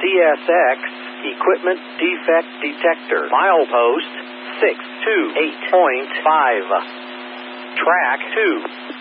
CSX Equipment Defect Detector. Milepost 628.5. Track 2.